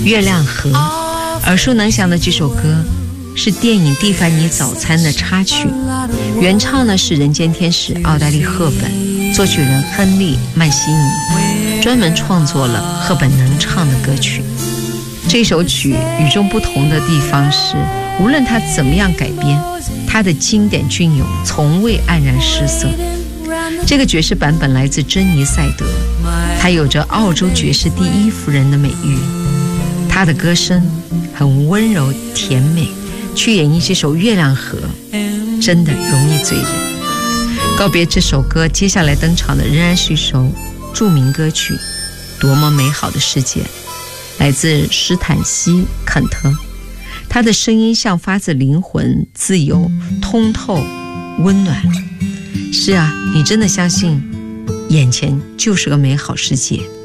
月亮河，耳熟能详的这首歌是电影《蒂凡尼早餐》的插曲，原唱呢是人间天使奥黛丽·赫本，作曲人亨利·曼西尼，专门创作了赫本能唱的歌曲。这首曲与众不同的地方是，无论它怎么样改编，它的经典隽永从未黯然失色。这个爵士版本来自珍妮·赛德，她有着澳洲爵士第一夫人的美誉。她的歌声很温柔甜美，去演绎这首《月亮河》真的容易醉人。告别这首歌，接下来登场的仍然是一首著名歌曲《多么美好的世界》，来自史坦西·肯特。他的声音像发自灵魂，自由、通透、温暖。是啊，你真的相信眼前就是个美好世界？